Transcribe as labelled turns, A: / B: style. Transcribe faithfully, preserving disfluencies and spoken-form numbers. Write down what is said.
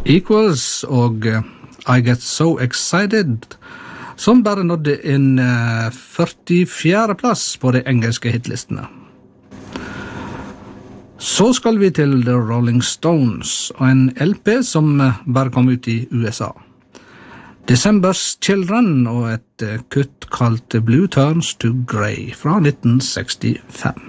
A: Equals og I Get So Excited, som bare nådde en førtifjerde plass på de engelske hitlistene. Så skal vi til The Rolling Stones og en L P som bare kom ut i U S A. December's Children og et kutt kalt Blue Turns to Grey fra nitten sekstifem.